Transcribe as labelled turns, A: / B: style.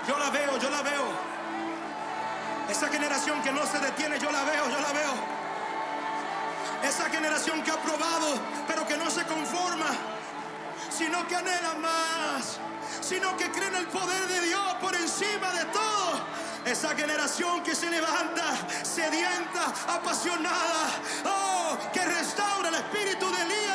A: Yo la veo, yo la veo. Esa generación que no se detiene, yo la veo, yo la veo. Esa generación que ha probado, pero que no se conforma, sino que anhela más, sino que cree en el poder de Dios por encima de todo. Esa generación que se levanta, sedienta, apasionada, oh, que restaura el espíritu de Elías.